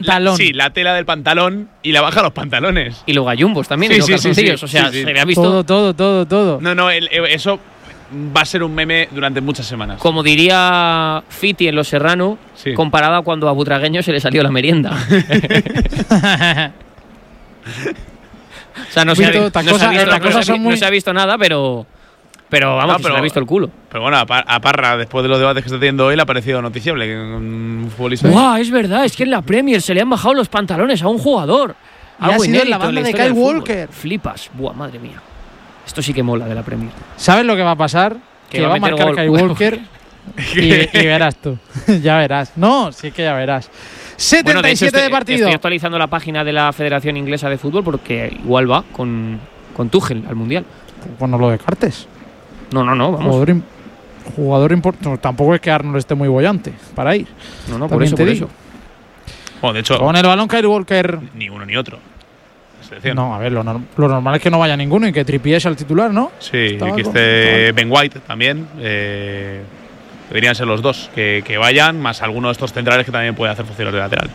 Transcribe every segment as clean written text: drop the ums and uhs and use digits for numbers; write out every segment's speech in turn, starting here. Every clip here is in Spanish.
pantalón. Sí, la tela del pantalón y la baja los pantalones. Y los gallumbos también, y los calzoncillos. O sea, se le ha visto… Todo. No, eso va a ser un meme durante muchas semanas. Como diría Fiti en Los Serrano, comparado a cuando a Butragueño se le salió la merienda. O sea, no se ha visto nada, pero vamos, se le ha visto el culo. Pero bueno, a Parra, después de los debates que está teniendo hoy, le ha parecido noticiable un futbolista. ¡Guau! Es verdad, es que en la Premier se le han bajado los pantalones a un jugador. Y ha sido en la banda de Kyle Walker. Flipas. Buah, madre mía. Esto sí que mola de la Premier. ¿Sabes lo que va a pasar? Que va a marcar Kyle Walker y verás tú. Ya verás. No, sí que ya verás. 77 de partido. Estoy actualizando la página de la Federación Inglesa de Fútbol porque igual va con Tuchel al Mundial. Pues no lo descartes. No, vamos. Jugador importante. Tampoco es que Arnold esté muy bollante para ir. No, por eso. Bueno, de hecho, con el balón Kyle Walker. Ni uno ni otro. No, a ver, lo normal es que no vaya ninguno y que Trippier sea el titular, ¿no? Sí, y que esté Ben White también. Deberían ser los dos que vayan, más alguno de estos centrales que también puede hacer funciones de lateral.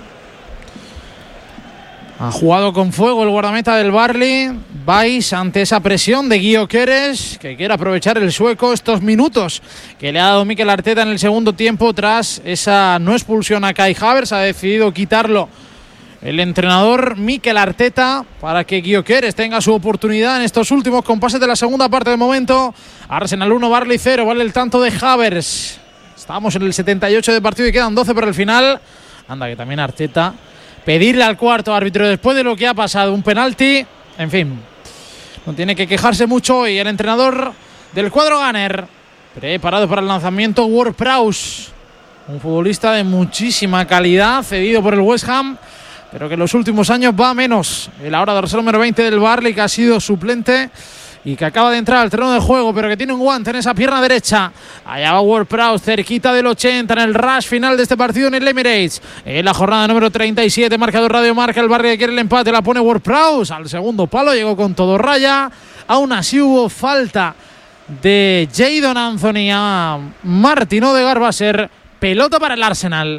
Ha jugado con fuego el guardameta del Burnley. Vais ante esa presión de Gyökeres, que quiere aprovechar el sueco estos minutos que le ha dado Mikel Arteta en el segundo tiempo tras esa no expulsión a Kai Havertz. Ha decidido quitarlo el entrenador Mikel Arteta para que Gyökeres tenga su oportunidad en estos últimos compases de la segunda parte del momento. Arsenal 1, Burnley 0, vale el tanto de Havertz. Estamos en el 78 de partido y quedan 12 para el final. Anda, que también Arteta pedirle al cuarto árbitro después de lo que ha pasado, un penalti. En fin, no tiene que quejarse mucho. Y el entrenador del cuadro Gunner, preparado para el lanzamiento, Ward-Prowse, un futbolista de muchísima calidad, cedido por el West Ham, pero que en los últimos años va a menos. El ahora dorsal número 20 del Burnley, que ha sido suplente y que acaba de entrar al terreno de juego, pero que tiene un guante en esa pierna derecha. Allá va Ward-Prowse, cerquita del 80 en el rush final de este partido en el Emirates. En la jornada número 37, marcador Radio Marca, el Burnley quiere el empate, la pone Ward-Prowse al segundo palo, llegó con todo raya. Aún así hubo falta de Jadon Anthony a Martin Odegaard. Va a ser pelota para el Arsenal.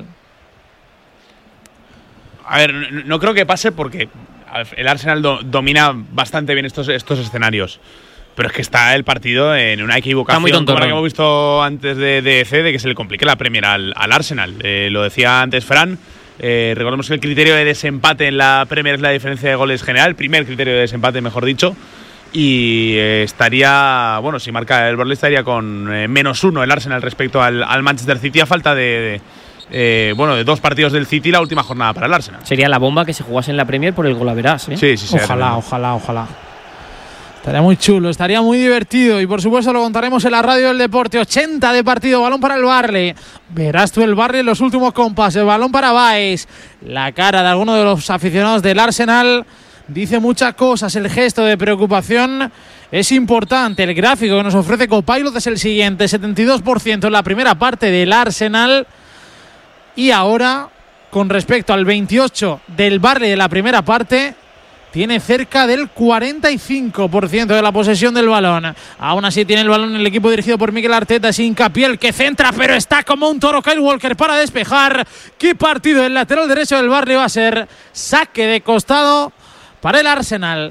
A ver, no creo que pase porque el Arsenal domina bastante bien estos escenarios. Pero es que está el partido en una equivocación como la que hemos visto antes de que se le complique la Premier al Arsenal. Lo decía antes Fran. Recordemos que el criterio de desempate en la Premier es la diferencia de goles general. El primer criterio de desempate, mejor dicho. Y estaría, bueno, si marca el Burnley estaría con -1 el Arsenal respecto al Manchester City a falta de 2 partidos del City, la última jornada para el Arsenal. Sería la bomba que se jugase en la Premier por el golaveras, ¿eh? Sí. Ojalá. Estaría muy chulo, estaría muy divertido y por supuesto lo contaremos en la radio del deporte. 80 de partido, balón para el Burnley. Verás tú el Burnley en los últimos compases, balón para Baez. La cara de alguno de los aficionados del Arsenal dice muchas cosas, el gesto de preocupación es importante. El gráfico que nos ofrece Copilot es el siguiente: 72% en la primera parte del Arsenal. Y ahora, con respecto al 28 del Burnley de la primera parte, tiene cerca del 45% de la posesión del balón. Aún así tiene el balón el equipo dirigido por Mikel Arteta. Es Hincapié el que centra, pero está como un toro Kyle Walker para despejar. ¿Qué partido? El lateral derecho del Burnley va a ser saque de costado para el Arsenal.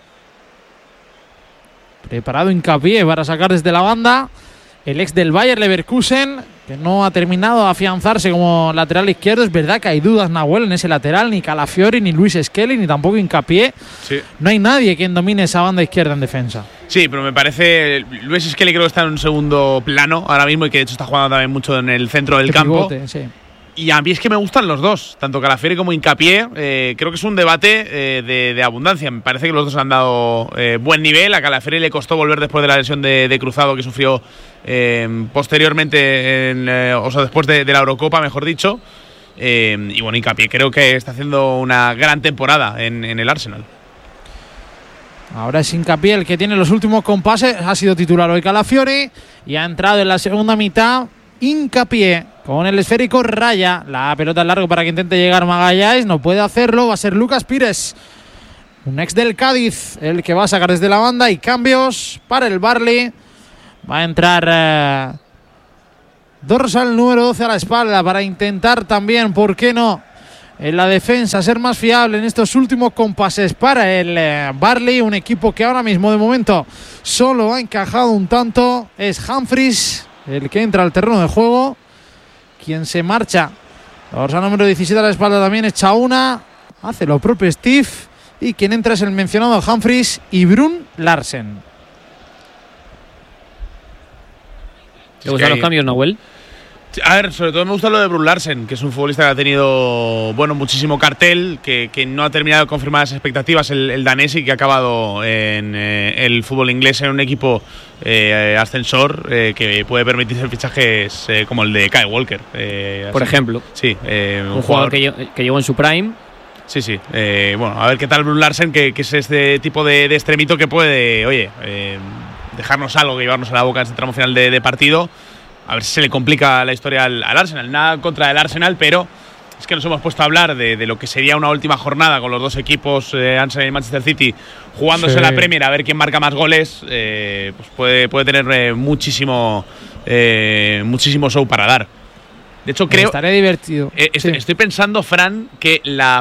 Preparado Hincapié para sacar desde la banda el ex del Bayer Leverkusen, que no ha terminado de afianzarse como lateral izquierdo. Es verdad que hay dudas, Nahuel, en ese lateral. Ni Calafiori, ni Luis Skelly, ni tampoco Hincapié. Sí. No hay nadie quien domine esa banda izquierda en defensa. Sí, pero me parece… Luis Skelly creo que está en un segundo plano ahora mismo y que de hecho está jugando también mucho en el centro del campo. Pivote, sí. Y a mí es que me gustan los dos, tanto Calafiori como Hincapié. Creo que es un debate de abundancia. Me parece que los dos han dado buen nivel. A Calafiori le costó volver después de la lesión de cruzado que sufrió posteriormente, después de la Eurocopa, mejor dicho. Y bueno, Hincapié creo que está haciendo una gran temporada en el Arsenal. Ahora es Hincapié el que tiene los últimos compases. Ha sido titular hoy Calafiori y ha entrado en la segunda mitad Hincapié con el esférico raya. La pelota es largo para que intente llegar Magallanes. No puede hacerlo. Va a ser Lucas Pires, un ex del Cádiz, el que va a sacar desde la banda. Y cambios para el Burnley. Va a entrar dorsal número 12 a la espalda para intentar también, ¿por qué no?, en la defensa, ser más fiable en estos últimos compases para el Burnley, un equipo que ahora mismo de momento solo ha encajado un tanto. Es Humphries el que entra al terreno de juego, quien se marcha. La dorsal número 17 a la espalda también echa una, hace lo propio Steve, y quien entra es el mencionado Humphries y Brun Larsen. ¿Te gustan los cambios, Nahuel? A ver, sobre todo me gusta lo de Brun Larsen, que es un futbolista que ha tenido muchísimo cartel, que no ha terminado de confirmar las expectativas, el danés, y que ha acabado en el fútbol inglés en un equipo ascensor que puede permitirse fichajes como el de Kyle Walker. Por ejemplo. Sí, un jugador que llegó en su prime. Sí. A ver qué tal Brun Larsen, que es este tipo de extremito que puede, dejarnos algo, que llevarnos a la boca en este tramo final de partido. A ver si se le complica la historia al Arsenal. Nada contra el Arsenal, pero es que nos hemos puesto a hablar de lo que sería una última jornada con los dos equipos, Arsenal y Manchester City, jugándose la Premier, a ver quién marca más goles. Pues puede tener muchísimo show para dar. De hecho, creo… Estaré divertido. Estoy pensando, Fran, que la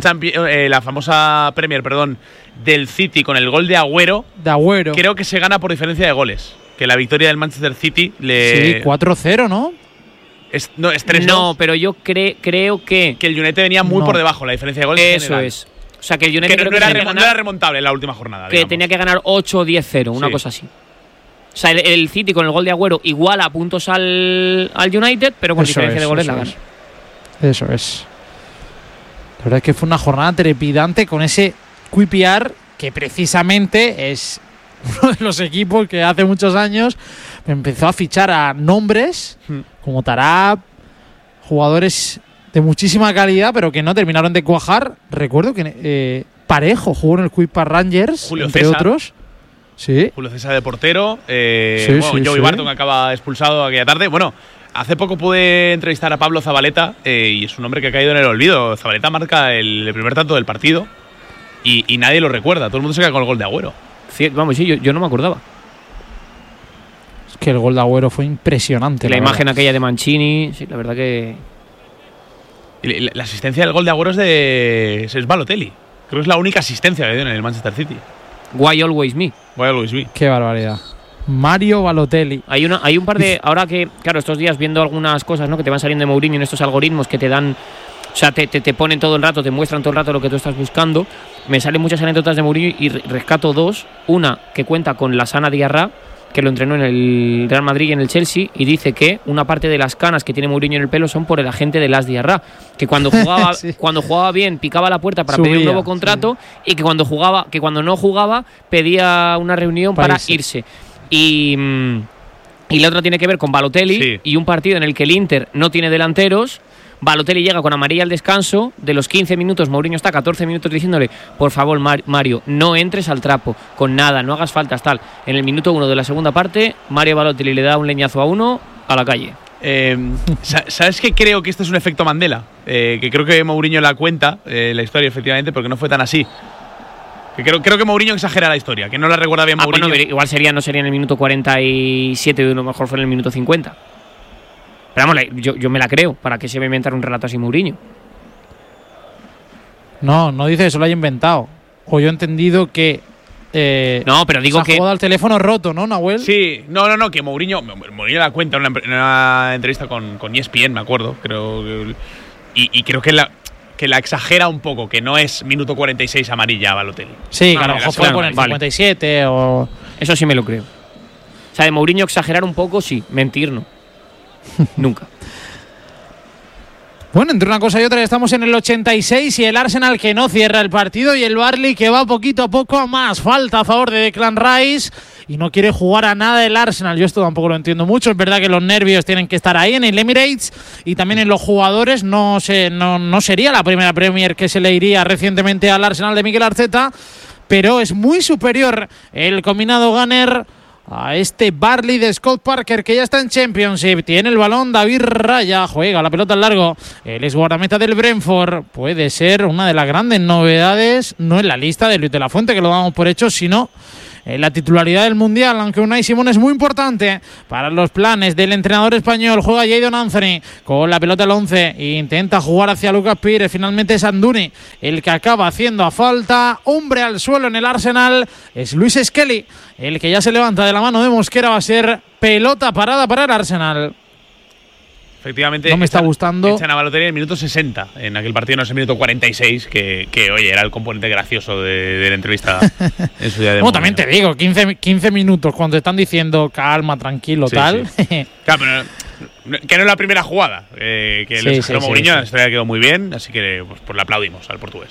famosa Premier, del City con el gol de Agüero, creo que se gana por diferencia de goles. Que la victoria del Manchester City Sí, 4-0, ¿no? Es 3-2. No, pero yo creo que el United venía muy por debajo, la diferencia de goles. Eso es. O sea, que el United no era remontable en la última jornada. Que tenía que ganar 8 o 10-0, una cosa así. O sea, el City con el gol de Agüero iguala a puntos al United, pero con diferencia de goles la gana. Eso es. La verdad es que fue una jornada trepidante con ese QPR, que precisamente es uno de los equipos que hace muchos años empezó a fichar a nombres como Tarab, jugadores de muchísima calidad, pero que no terminaron de cuajar. Recuerdo que Parejo jugó en el QPR Rangers, Julio entre César. Otros. Sí. Julio César de portero. Joey Barton acaba expulsado aquella tarde. Bueno, hace poco pude entrevistar a Pablo Zabaleta y es un hombre que ha caído en el olvido. Zabaleta marca el primer tanto del partido y nadie lo recuerda. Todo el mundo se queda con el gol de Agüero. Sí, yo no me acordaba. Es que el gol de Agüero fue impresionante. La imagen aquella de Mancini, sí, la verdad que… La asistencia del gol de Agüero es Balotelli. Creo que es la única asistencia que dio en el Manchester City. Why always me. Qué barbaridad. Mario Balotelli. Hay un par de… Ahora que, claro, estos días viendo algunas cosas, ¿no?, que te van saliendo de Mourinho en estos algoritmos que te dan… O sea, te ponen todo el rato, te muestran todo el rato lo que tú estás buscando. Me salen muchas anécdotas de Mourinho y rescato dos. Una que cuenta con Lassana Diarra, que lo entrenó en el Real Madrid y en el Chelsea, y dice que una parte de las canas que tiene Mourinho en el pelo son por el agente de Las Diarra, que cuando jugaba cuando jugaba bien picaba la puerta para pedir un nuevo contrato, y que cuando no jugaba pedía una reunión para irse. Y la otra tiene que ver con Balotelli y un partido en el que el Inter no tiene delanteros. Balotelli llega con amarilla al descanso. De los 15 minutos, Mourinho está 14 minutos diciéndole: por favor, Mario, no entres al trapo, con nada, no hagas faltas, tal. En el minuto 1 de la segunda parte, Mario Balotelli le da un leñazo a uno a la calle. ¿Sabes qué? Creo que este es un efecto Mandela. Que creo que Mourinho la cuenta, la historia, efectivamente, porque no fue tan así. Que creo que Mourinho exagera la historia, que no la recuerda bien Mourinho. Bueno, igual no sería en el minuto 47, a lo mejor fue en el minuto 50. Pero vamos, yo me la creo. ¿Para qué se va a inventar un relato así Mourinho? No dice que se lo haya inventado. O yo he entendido que… no, pero digo que… ha jugado al teléfono roto, ¿no, Nahuel? Sí, no, que Mourinho la cuenta en una entrevista con ESPN, me acuerdo. Y creo que la exagera un poco, que no es minuto 46 amarilla a Balotelli. Sí, que a lo mejor fue con el 57 o… Eso sí me lo creo. O sea, de Mourinho exagerar un poco, sí. Mentir, no. Nunca. Bueno, entre una cosa y otra estamos en el 86 y el Arsenal que no cierra el partido y el Burnley que va poquito a poco a más. Falta a favor de Declan Rice y no quiere jugar a nada el Arsenal. Yo esto tampoco lo entiendo mucho. Es verdad que los nervios tienen que estar ahí en el Emirates y también en los jugadores. No sería la primera Premier que se le iría recientemente al Arsenal de Mikel Arteta, pero es muy superior el combinado Gunner a este Burnley de Scott Parker, que ya está en Championship. Tiene el balón David Raya, juega la pelota al largo. El ex guardameta del Brentford puede ser una de las grandes novedades, no en la lista de Luis de la Fuente, que lo damos por hecho, sino la titularidad del Mundial, aunque Unai Simón es muy importante para los planes del entrenador español. Juega Jadon Anthony con la pelota al 11 e intenta jugar hacia Lucas Pires. Finalmente es Anduni el que acaba haciendo a falta. Hombre al suelo en el Arsenal es Luis Skelly, el que ya se levanta de la mano de Mosquera. Va a ser pelota parada para el Arsenal. Efectivamente, no me está gustando. Echan a Balotelli en el minuto 60. En aquel partido no es el minuto 46, que oye, era el componente gracioso de la entrevista en su día de bueno, también te digo, 15 minutos cuando te están diciendo calma, tranquilo, sí, tal. Sí. Claro, pero que no es la primera jugada. Que el extranjero Mourinho la historia quedó muy bien, así que pues le aplaudimos al portugués.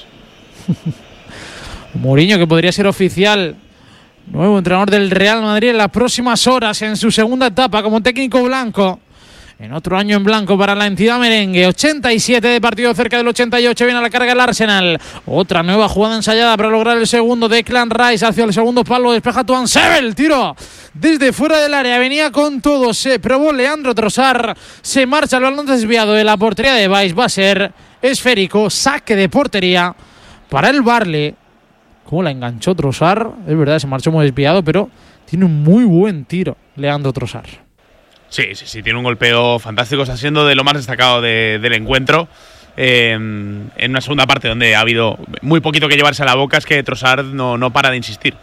Mourinho, que podría ser oficial nuevo entrenador del Real Madrid en las próximas horas, en su segunda etapa como técnico blanco. En otro año en blanco para la entidad merengue. 87 de partido, cerca del 88. Viene a la carga el Arsenal. Otra nueva jugada ensayada para lograr el segundo. Declan Rice hacia el segundo palo. Despeja Tuanzebe. El tiro desde fuera del área. Venía con todo. Se probó Leandro Trossard. Se marcha el balón desviado de la portería de Vice. Va a ser esférico. Saque de portería para el Burnley. ¿Cómo la enganchó Trossard? Es verdad, se marchó muy desviado, pero tiene un muy buen tiro Leandro Trossard. Sí, tiene un golpeo fantástico, está siendo de lo más destacado del encuentro. En una segunda parte donde ha habido muy poquito que llevarse a la boca, es que Trossard no para de insistir.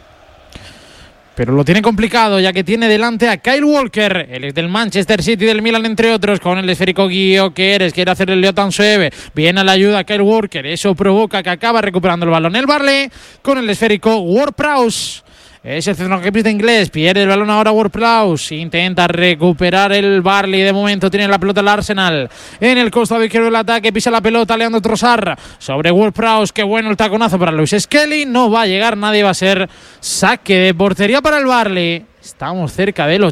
Pero lo tiene complicado, ya que tiene delante a Kyle Walker, el del Manchester City, del Milan, entre otros, con el esférico Gyökeres, quiere hacer el Lyotan Sueve, viene a la ayuda Kyle Walker, eso provoca que acaba recuperando el balón el Burnley, con el esférico Ward-Prowse. Es el centrocampista inglés, pierde el balón ahora Ward-Prowse, intenta recuperar el Burnley, de momento tiene la pelota el Arsenal, en el costado izquierdo del ataque, pisa la pelota Leandro Trossard sobre Ward-Prowse, qué bueno el taconazo para Luis Skelly, no va a llegar nadie, va a ser saque de portería para el Burnley. Estamos cerca del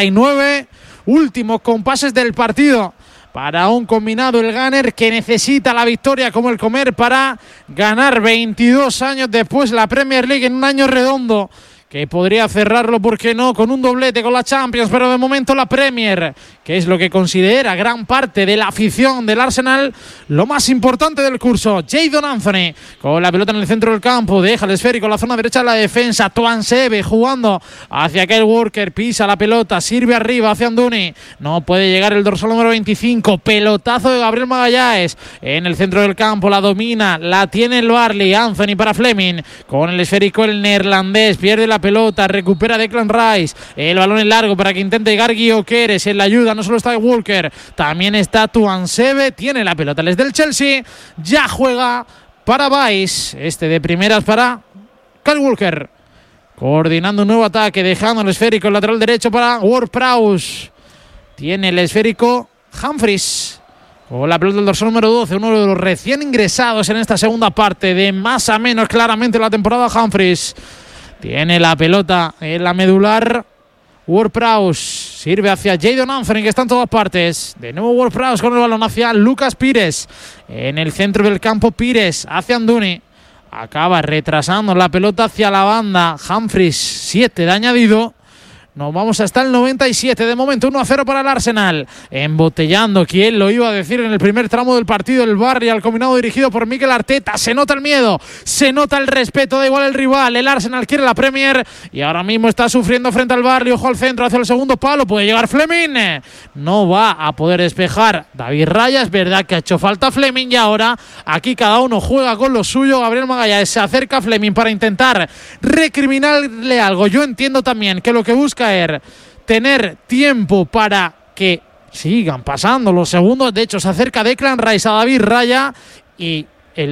89, últimos compases del partido para un combinado, el Gunner, que necesita la victoria como el comer para ganar 22 años después la Premier League en un año redondo, que podría cerrarlo, ¿por qué no?, con un doblete con la Champions, pero de momento la Premier, que es lo que considera gran parte de la afición del Arsenal lo más importante del curso. Jadon Anthony con la pelota en el centro del campo, deja el esférico en la zona derecha de la defensa. Tuanzebe jugando hacia Kyle Walker, pisa la pelota, sirve arriba hacia Anduni, no puede llegar el dorsal número 25, pelotazo de Gabriel Magalhães en el centro del campo, la domina, la tiene el Burnley. Anthony para Fleming con el esférico, el neerlandés pierde la pelota, recupera Declan Rice, el balón en largo para que intente llegar Gyökeres, en la ayuda no solo está Walker, también está Tuanzebe, tiene la pelota, les del Chelsea, ya juega para Vice, de primeras para Kyle Walker, coordinando un nuevo ataque, dejando el esférico, el lateral derecho para Ward-Prowse, tiene el esférico Humphries, con la pelota del dorsal número 12, uno de los recién ingresados en esta segunda parte, de más a menos claramente la temporada. Humphries tiene la pelota en la medular. Ward-Prowse sirve hacia Jadon Anthony, que está en todas partes. De nuevo Ward-Prowse con el balón hacia Lucas Pires. En el centro del campo Pires hacia Anduni. Acaba retrasando la pelota hacia la banda. Humphries, 7 de añadido. Nos vamos hasta el 97. De momento 1-0 para el Arsenal. Embotellando, ¿quién lo iba a decir en el primer tramo del partido? El Burnley al combinado dirigido por Mikel Arteta. Se nota el miedo, se nota el respeto, da igual el rival. El Arsenal quiere la Premier y ahora mismo está sufriendo frente al Burnley. Ojo al centro, hacia el segundo palo. Puede llegar Fleming. No va a poder despejar David Raya. Es verdad que ha hecho falta Fleming y ahora aquí cada uno juega con lo suyo. Gabriel Magalhães se acerca a Fleming para intentar recriminarle algo. Yo entiendo también que lo que busca tener tiempo para que sigan pasando los segundos. De hecho, se acerca Declan Rice a David Raya y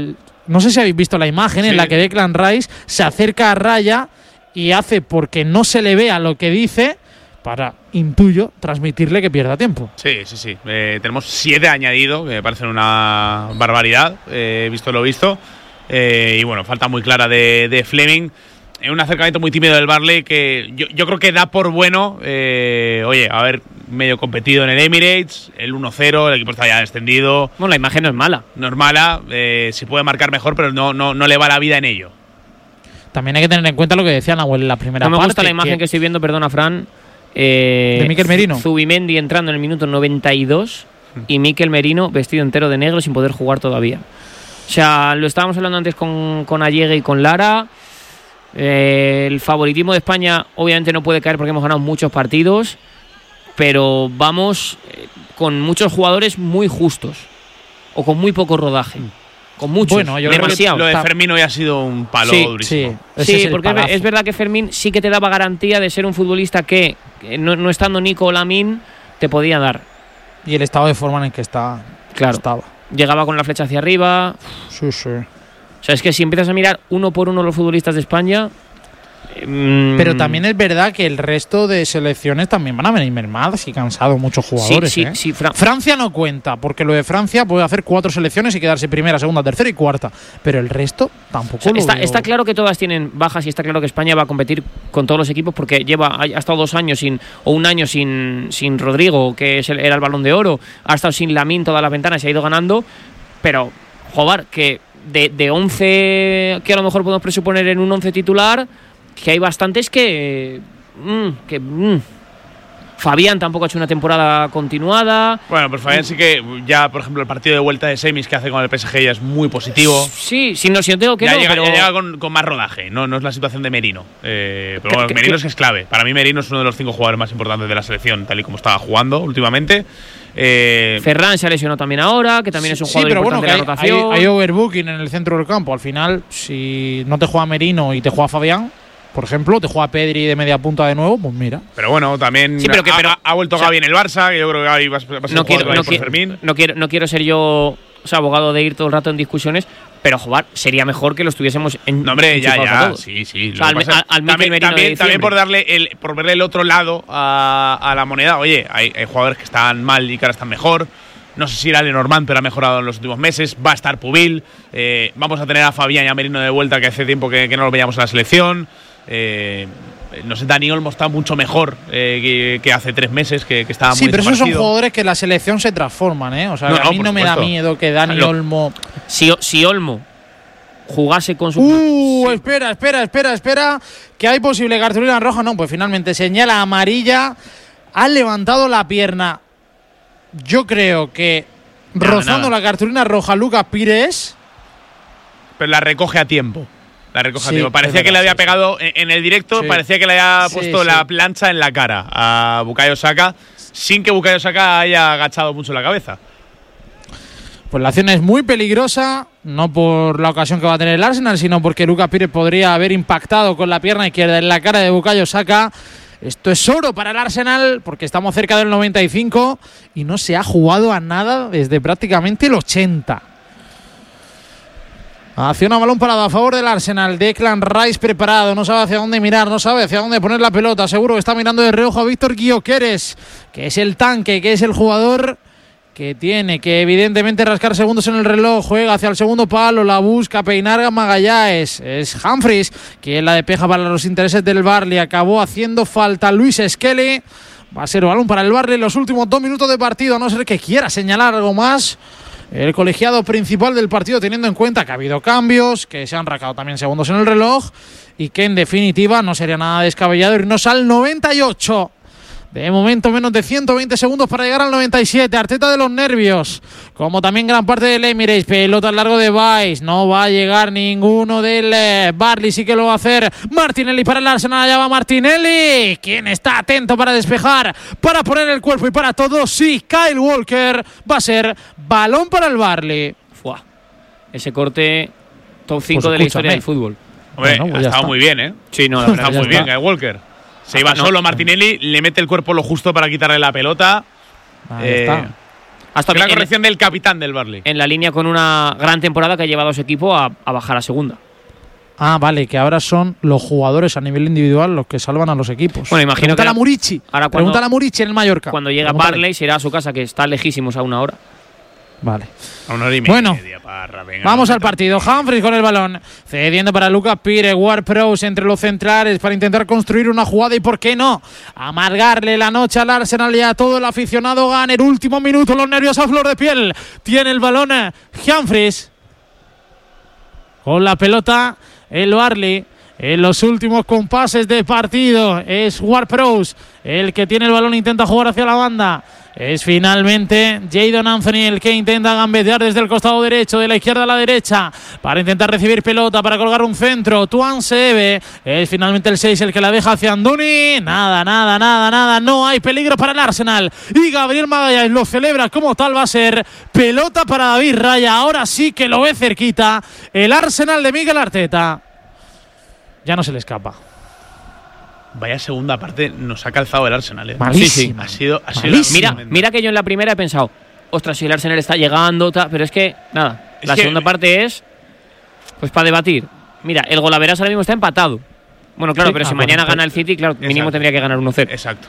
no sé si habéis visto la imagen en la que Declan Rice se acerca a Raya y hace porque no se le vea lo que dice para, intuyo, transmitirle que pierda tiempo. Sí. Tenemos 7 añadido, que me parecen una barbaridad, visto lo visto. Y bueno, falta muy clara de Fleming. Un acercamiento muy tímido del Burnley que yo creo que da por bueno, haber medio competido en el Emirates, el 1-0, el equipo está ya descendido. Bueno, la imagen no es mala. No es mala, se puede marcar mejor, pero no le va la vida en ello. También hay que tener en cuenta lo que decía Nahuel en la primera parte. No me gusta la imagen que estoy viendo, perdona, Fran. De Mikel Merino. Zubimendi entrando en el minuto 92 y Mikel Merino vestido entero de negro sin poder jugar todavía. O sea, lo estábamos hablando antes con Allegue y con Lara. El favoritismo de España obviamente no puede caer porque hemos ganado muchos partidos, pero vamos con muchos jugadores muy justos o con muy poco rodaje. Con muchos, bueno, yo demasiado. Lo de Fermín hoy ha sido un palo durísimo. Sí, porque es verdad que Fermín sí que te daba garantía de ser un futbolista que no estando Nico o Lamine te podía dar. Y el estado de forma en el que estaba. Llegaba con la flecha hacia arriba. Sí. O sea, es que si empiezas a mirar uno por uno los futbolistas de España… Pero también es verdad que el resto de selecciones también van a venir mermadas y cansados muchos jugadores. Sí, Francia no cuenta, porque lo de Francia puede hacer 4 selecciones y quedarse primera, segunda, tercera y cuarta. Pero el resto tampoco está claro que todas tienen bajas y está claro que España va a competir con todos los equipos porque ha estado 2 años o un año sin Rodrigo, que era el Balón de Oro, ha estado sin Lamine todas las ventanas y ha ido ganando. Pero, joder, que de 11 que a lo mejor podemos presuponer en un 11 titular… que hay bastantes Fabián tampoco ha hecho una temporada continuada. Bueno, pero Fabián sí que ya, por ejemplo, el partido de vuelta de semis que hace con el PSG ya es muy positivo. Sí, si no tengo que ya no, llega, pero… ya llega con más rodaje, no es la situación de Merino. Pero bueno, Merino es clave. Para mí Merino es uno de los 5 jugadores más importantes de la selección, tal y como estaba jugando últimamente. Ferran se ha lesionado también ahora, que también es un jugador importante de la rotación. Hay overbooking en el centro del campo. Al final, si no te juega Merino y te juega Fabián, por ejemplo, te juega Pedri de media punta de nuevo, pues mira. Pero bueno, también ha vuelto Gavi en el Barça, que yo creo que Gavi va a ser un jugador por Fermín. No quiero ser yo abogado de ir todo el rato en discusiones, pero joder, sería mejor que lo estuviésemos en… No, hombre, ya. Sí. O sea, también por verle el otro lado a la moneda. Oye, hay jugadores que están mal y que ahora están mejor. No sé si era Lenormand, pero ha mejorado en los últimos meses. Va a estar Pubil. Vamos a tener a Fabián y a Merino de vuelta, que hace tiempo que no lo veíamos en la selección. No sé, Dani Olmo está mucho mejor que hace 3 meses, que estaba muy pero esos son jugadores que la selección se transforman, O sea, a mí no me da miedo que Dani Olmo… Si Olmo jugase con su… Espera, que hay posible cartulina roja. No, pues finalmente señala amarilla. Ha levantado la pierna. Yo creo que rozando la cartulina roja Lucas Pires. Pero la recoge a tiempo. Parecía que le había pegado en el directo, parecía que le había puesto la plancha en la cara a Bukayo Saka, sin que Bukayo Saka haya agachado mucho la cabeza. Pues la acción es muy peligrosa, no por la ocasión que va a tener el Arsenal, sino porque Lucas Pires podría haber impactado con la pierna izquierda en la cara de Bukayo Saka. Esto es oro para el Arsenal porque estamos cerca del 95 y no se ha jugado a nada desde prácticamente el 80. Acción a balón parado a favor del Arsenal. Declan Rice preparado, no sabe hacia dónde mirar, no sabe hacia dónde poner la pelota. Seguro que está mirando de reojo a Víctor Gyökeres, que es el tanque, que es el jugador que tiene que evidentemente rascar segundos en el reloj. Juega hacia el segundo palo, la busca peinar a Magallanes. Es Humphries quien la despeja para los intereses del Burnley. Acabó haciendo falta Luis Skelly. Va a ser balón para el Burnley en los últimos 2 minutos de partido, a no ser que quiera señalar algo más el colegiado principal del partido, teniendo en cuenta que ha habido cambios, que se han rascado también segundos en el reloj y que en definitiva no sería nada descabellado irnos al 98. De momento menos de 120 segundos para llegar al 97. Arteta de los nervios, como también gran parte del Emirates. Pelota al largo de Vice. No va a llegar ninguno del Burnley. Sí que lo va a hacer Martinelli para el Arsenal. Allá va Martinelli, quien está atento para despejar, para poner el cuerpo y para todo. Sí, Kyle Walker. Va a ser balón para el Burnley. Ese corte top 5 de la historia del fútbol. Hombre, ha estado muy bien, Sí, no, ha estado muy bien Kyle Walker. Se iba solo Martinelli, le mete el cuerpo lo justo para quitarle la pelota. Hasta la corrección del capitán del Burnley. En la línea con una gran temporada que ha llevado a su equipo a bajar a segunda. Vale, que ahora son los jugadores a nivel individual los que salvan a los equipos. Bueno, imagino Pregúntale a Murici. Pregúntale a Murici en el Mallorca. Cuando llega Burnley se irá a su casa, que está lejísimos a 1 hora. Vale. A 1 hora y media. Bueno, vamos al partido. Humphries con el balón, cediendo para Lucas Pires. Ward-Prowse entre los centrales para intentar construir una jugada y, ¿por qué no?, amargarle la noche al Arsenal y a todo el aficionado Gunner. Último minuto, los nervios a flor de piel. Tiene el balón Humphries con la pelota el Burnley. En los últimos compases de partido es Ward-Prowse el que tiene el balón, intenta jugar hacia la banda. Es finalmente Jadon Anthony el que intenta gambetear desde el costado derecho, de la izquierda a la derecha, para intentar recibir pelota, para colgar un centro. Tuan Sebe es finalmente el 6 el que la deja hacia Andoni. Nada. No hay peligro para el Arsenal. Y Gabriel Magallanes lo celebra como tal. Va a ser pelota para David Raya. Ahora sí que lo ve cerquita el Arsenal de Mikel Arteta. Ya no se le escapa. Vaya segunda parte nos ha calzado el Arsenal, Malísima. Ha sido mira que yo en la primera he pensado, ostras, si el Arsenal está llegando, pero es que, nada, la segunda parte es, pues para debatir. Mira, el Golaveras ahora mismo está empatado. Bueno, claro, pero si mañana gana el City, claro, mínimo tendría que ganar 1-0. Exacto.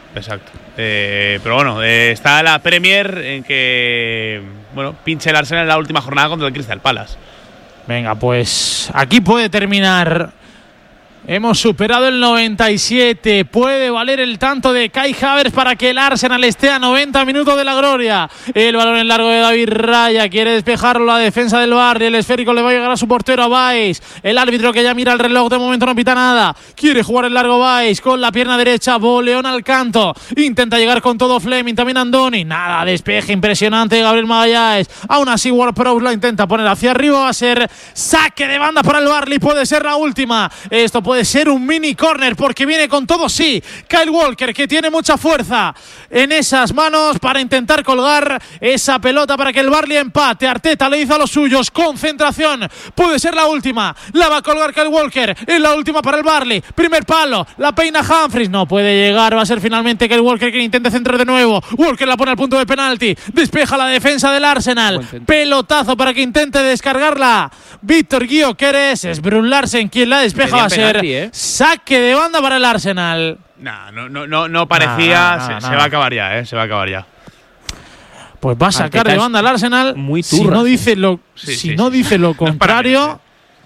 Pero bueno, está la Premier en que, pinche el Arsenal en la última jornada contra el Crystal Palace. Venga, pues aquí puede terminar. Hemos superado el 97. Puede valer el tanto de Kai Havertz para que el Arsenal esté a 90 minutos de la gloria. El balón en largo de David Raya. Quiere despejarlo la defensa del Barrio. El esférico le va a llegar a su portero, a Baez. El árbitro que ya mira el reloj, de momento no pita nada. Quiere jugar el largo Baez con la pierna derecha. Boleón al canto. Intenta llegar con todo Fleming. También Andoni. Nada, despeje impresionante de Gabriel Magallanes. Aún así Ward-Prowse la intenta poner hacia arriba. Va a ser saque de banda para el Barley. Puede ser la última. Esto puede ser un mini corner porque viene con todo, sí. Kyle Walker, que tiene mucha fuerza en esas manos para intentar colgar esa pelota para que el Barley empate. Arteta le dice a los suyos, concentración, puede ser la última. La va a colgar Kyle Walker, es la última para el Barley. Primer palo, la peina Humphries, no puede llegar. Va a ser finalmente Kyle Walker quien intente centrar de nuevo. Walker la pone al punto de penalti, despeja la defensa del Arsenal. Pelotazo para que intente descargarla Víctor Gyökeres. Es Brun Larsen quien la despeja. Va a ser penalti, saque de banda para el Arsenal. No parecía. Se va a acabar ya, se va a acabar ya. Pues va a sacar de banda al Arsenal. Muy turra, si no dice lo contrario,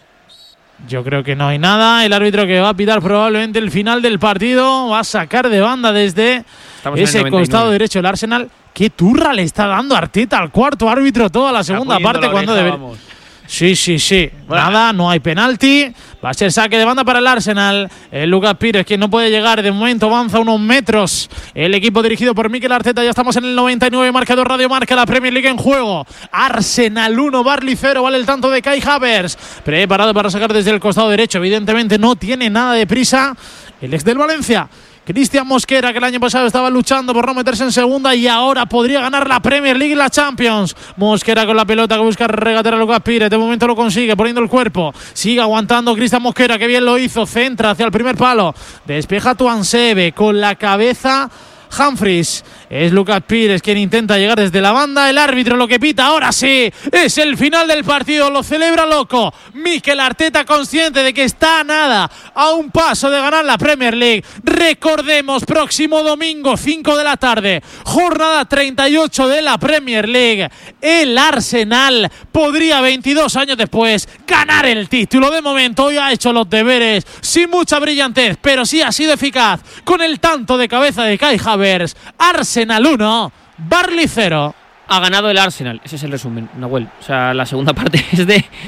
yo creo que no hay nada. El árbitro que va a pitar probablemente el final del partido va a sacar de banda desde ese costado derecho el Arsenal. Qué turra le está dando Arteta al cuarto árbitro toda la segunda parte cuando debería. Sí. Bueno. Nada, no hay penalti. Va a ser saque de banda para el Arsenal. Lucas Pires, quien no puede llegar. De momento avanza unos metros. El equipo dirigido por Mikel Arteta. Ya estamos en el 99. Marcador Radio Marca. La Premier League en juego. Arsenal 1, Barley 0. Vale el tanto de Kai Havertz. Preparado para sacar desde el costado derecho. Evidentemente no tiene nada de prisa el ex del Valencia, Cristian Mosquera, que el año pasado estaba luchando por no meterse en segunda y ahora podría ganar la Premier League y la Champions. Mosquera con la pelota que busca regatear a Lucas Pires. De momento lo consigue, poniendo el cuerpo. Sigue aguantando Cristian Mosquera, que bien lo hizo. Centra hacia el primer palo. Despeja Tuan Sebe con la cabeza. Humphries. Es Lucas Pires quien intenta llegar desde la banda. El árbitro lo que pita ahora sí es el final del partido. Lo celebra loco Mikel Arteta, consciente de que está a nada, a un paso de ganar la Premier League. Recordemos, próximo domingo 5 de la tarde, jornada 38 de la Premier League. El Arsenal podría 22 años después ganar el título. De momento hoy ha hecho los deberes sin mucha brillantez, pero sí ha sido eficaz con el tanto de cabeza de Kai Havertz. Arsenal 1, Barley 0. Ha ganado el Arsenal. Ese es el resumen, Nahuel. O sea, la segunda parte es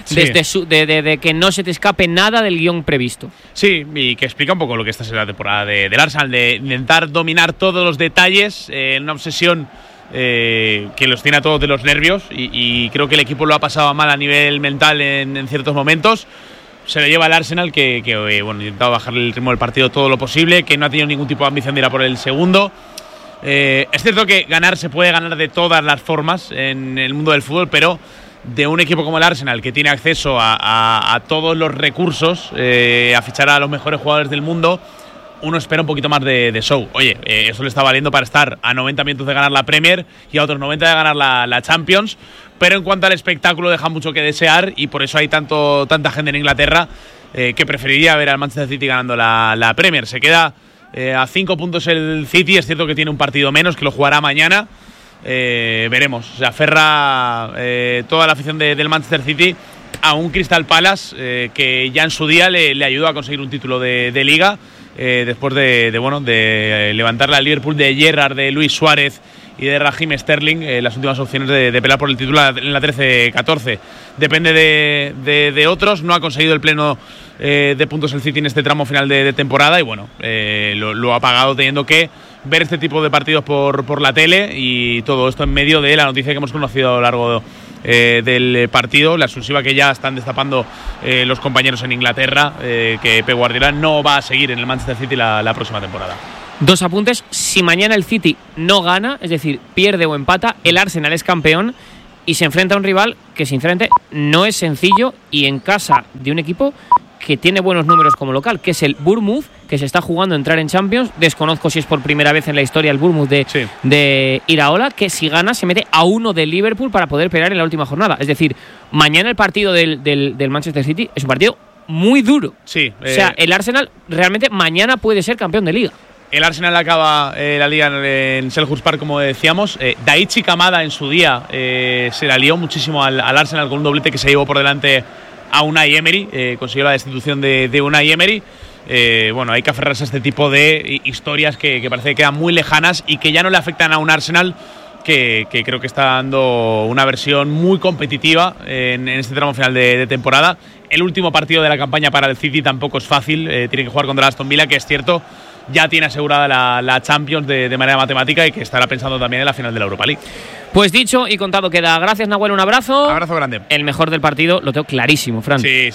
de que no se te escape nada del guión previsto. Sí, y que explica un poco lo que esta es la temporada del Arsenal, de intentar dominar todos los detalles en una obsesión que los tiene a todos de los nervios, y creo que el equipo lo ha pasado mal a nivel mental en ciertos momentos. Se lo lleva el Arsenal, que ha intentado bajar el ritmo del partido todo lo posible, que no ha tenido ningún tipo de ambición de ir a por el segundo. Es cierto que ganar se puede ganar de todas las formas en el mundo del fútbol, pero de un equipo como el Arsenal, que tiene acceso a todos los recursos, a fichar a los mejores jugadores del mundo, uno espera un poquito más de show. Oye, eso le está valiendo para estar a 90 minutos de ganar la Premier y a otros 90 de ganar la Champions, pero en cuanto al espectáculo deja mucho que desear, y por eso hay tanta gente en Inglaterra que preferiría ver al Manchester City ganando la Premier. Se queda a 5 puntos el City. Es cierto que tiene un partido menos, que lo jugará mañana. Veremos. Se aferra toda la afición del Manchester City a un Crystal Palace que ya en su día le ayudó a conseguir un título de Liga, después de levantarle al Liverpool de Gerrard, de Luis Suárez y de Raheem Sterling, las últimas opciones de pelear por el título en la 13-14. Depende de otros. No ha conseguido el pleno de puntos el City en este tramo final de temporada, y lo ha pagado teniendo que ver este tipo de partidos por la tele, y todo esto en medio de la noticia que hemos conocido a lo largo del partido, la exclusiva que ya están destapando los compañeros en Inglaterra, que Pep Guardiola no va a seguir en el Manchester City la próxima temporada. 2 apuntes: si mañana el City no gana, es decir, pierde o empata, el Arsenal es campeón y se enfrenta a un rival que sinceramente no es sencillo, y en casa de un equipo que tiene buenos números como local, que es el Bournemouth, que se está jugando a entrar en Champions. Desconozco si es por primera vez en la historia el Bournemouth de Iraola, que si gana se mete a 1 del Liverpool para poder pelear en la última jornada. Es decir, mañana el partido del Manchester City es un partido muy duro. Sí, o sea, el Arsenal realmente mañana puede ser campeón de Liga. El Arsenal acaba la Liga en Selhurst Park, como decíamos. Daichi Kamada en su día se la lió muchísimo al Arsenal con un doblete que se llevó por delante a Unai Emery, consiguió la destitución de Unai Emery. Bueno, hay que aferrarse a este tipo de historias que parece que quedan muy lejanas y que ya no le afectan a un Arsenal que creo que está dando una versión muy competitiva en este tramo final de temporada. El último partido de la campaña para el City tampoco es fácil, tiene que jugar contra el Aston Villa, que es cierto, ya tiene asegurada la Champions de manera matemática, y que estará pensando también en la final de la Europa League. Pues dicho y contado queda. Gracias, Nahuel, un abrazo. Abrazo grande. El mejor del partido lo tengo clarísimo, Fran. Sí.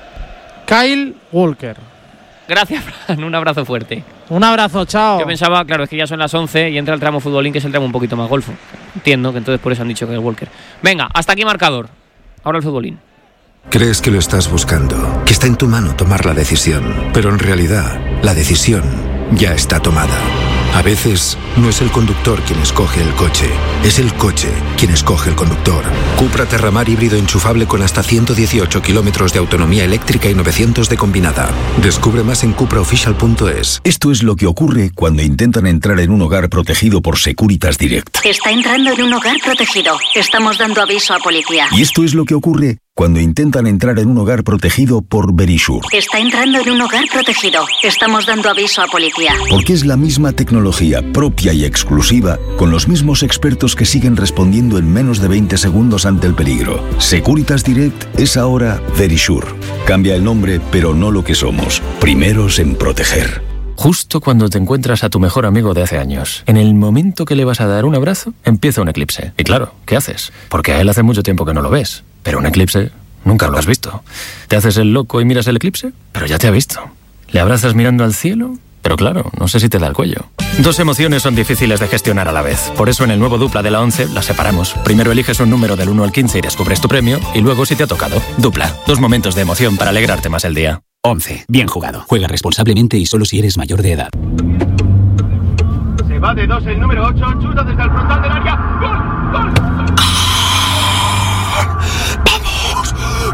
Kyle Walker. Gracias, Fran, un abrazo fuerte. Un abrazo, chao. Yo pensaba, claro, es que ya son las 11 y entra el tramo futbolín, que es el tramo un poquito más golfo. Entiendo que entonces por eso han dicho que es Walker. Venga, hasta aquí marcador. Ahora el futbolín. Crees que lo estás buscando, que está en tu mano tomar la decisión, pero en realidad la decisión ya está tomada. A veces no es el conductor quien escoge el coche, es el coche quien escoge el conductor. Cupra Terramar híbrido enchufable con hasta 118 kilómetros de autonomía eléctrica y 900 de combinada. Descubre más en cupraofficial.es. Esto es lo que ocurre cuando intentan entrar en un hogar protegido por Securitas Direct. Está entrando en un hogar protegido. Estamos dando aviso a policía. Y esto es lo que ocurre cuando intentan entrar en un hogar protegido por Verisure. Está entrando en un hogar protegido. Estamos dando aviso a policía. Porque es la misma tecnología propia y exclusiva, con los mismos expertos que siguen respondiendo en menos de 20 segundos ante el peligro. Securitas Direct es ahora Verisure. Cambia el nombre, pero no lo que somos. Primeros en proteger. Justo cuando te encuentras a tu mejor amigo de hace años, en el momento que le vas a dar un abrazo, empieza un eclipse. Y claro, ¿qué haces? Porque a él hace mucho tiempo que no lo ves. Pero un eclipse nunca lo has visto. Te haces el loco y miras el eclipse, pero ya te ha visto. Le abrazas mirando al cielo, pero claro, no sé si te da el cuello. 2 emociones son difíciles de gestionar a la vez. Por eso en el nuevo Dupla de la 11 las separamos. Primero eliges un número del 1 al 15 y descubres tu premio, y luego si te ha tocado. Dupla, 2 momentos de emoción para alegrarte más el día. 11. Bien jugado. Juega responsablemente y solo si eres mayor de edad. Se va de 2 el número 8, chuta desde el frontal del área. ¡Gol! ¡Gol! ¡Vamos!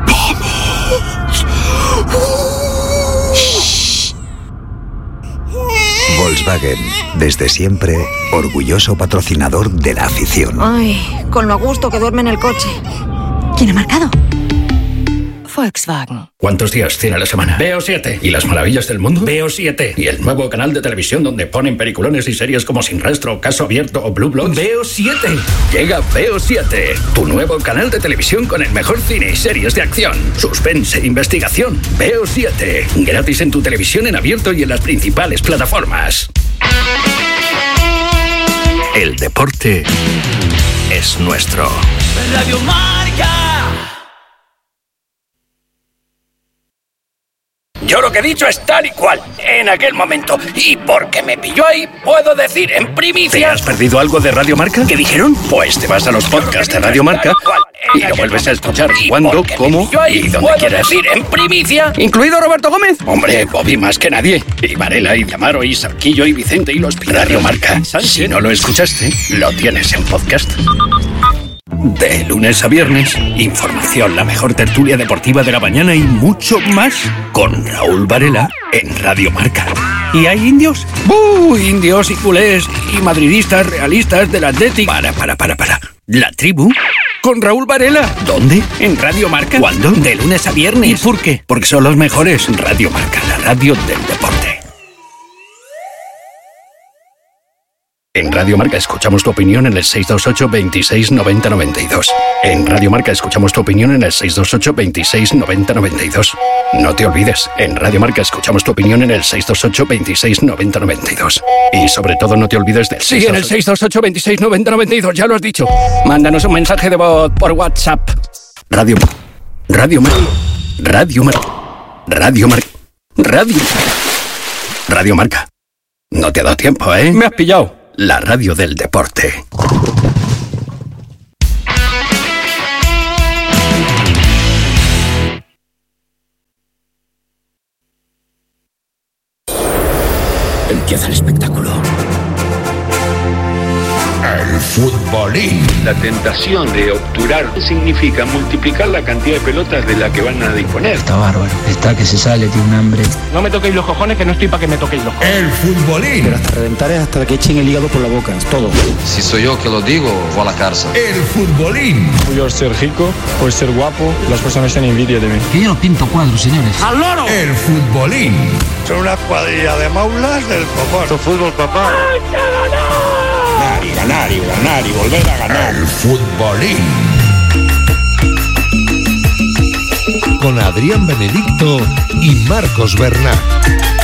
Volkswagen, desde siempre, orgulloso patrocinador de la afición. Ay, con lo a gusto que duerme en el coche. ¿Quién ha marcado? Volkswagen. ¿Cuántos días tiene la semana? Veo 7. ¿Y las maravillas del mundo? Veo 7. ¿Y el nuevo canal de televisión donde ponen peliculones y series como Sin Rastro, Caso Abierto o Blue Bloods? Veo 7. Llega Veo 7, tu nuevo canal de televisión con el mejor cine y series de acción, suspense e investigación. Veo 7. Gratis en tu televisión en abierto y en las principales plataformas. El deporte es nuestro. Radio Marca. Yo lo que he dicho es tal y cual, en aquel momento. Y porque me pilló ahí, puedo decir en primicia... ¿Te has perdido algo de Radio Marca? ¿Qué dijeron? Pues te vas a los podcasts de Radio Marca y lo vuelves a escuchar cuando, cómo y donde quieras. Decir en primicia, incluido Roberto Gómez. Hombre, Bobby más que nadie. Y Varela, y Amaro, y Sarquillo, y Vicente, y los... Radio Marca. Si no lo escuchaste, lo tienes en podcast. De lunes a viernes, información, la mejor tertulia deportiva de la mañana y mucho más con Raúl Varela en Radio Marca. ¿Y hay indios? Indios y culés y madridistas realistas del Athletic. Para. ¿La tribu? Con Raúl Varela. ¿Dónde? En Radio Marca. ¿Cuándo? De lunes a viernes. ¿Y por qué? Porque son los mejores. Radio Marca, la radio del deporte. En Radio Marca escuchamos tu opinión en el 628 26 90 92. En Radio Marca escuchamos tu opinión en el 628 26 90 92. No te olvides, en Radio Marca escuchamos tu opinión en el 628 26 90 92. Y sobre todo no te olvides del... Sí, en el 628 26 90 92, ya lo has dicho. Mándanos un mensaje de voz por WhatsApp. Radio Marca. Radio Marca. No te ha dado tiempo, ¿eh? Me has pillado. La radio del deporte. Empieza el espectáculo. El futbolín. La tentación de obturar significa multiplicar la cantidad de pelotas de la que van a disponer. Está bárbaro. Está que se sale, tiene un hambre. No me toquéis los cojones, que no estoy para que me toquéis los cojones. El futbolín. Pero hasta reventar es hasta que echen el hígado por la boca, es todo. Si soy yo que lo digo, voy a la cárcel. El futbolín. Por ser rico, por ser guapo, las personas tienen envidia de mí. Que yo no pinto cuadros, señores. ¡Al loro! El futbolín. Son una cuadrilla de maulas del copón. ¿Tu fútbol, papá? ¡Hay que ganar! Ganar y volver a ganar. El futbolín. Con Adrián Benedicto y Marcos Bernat.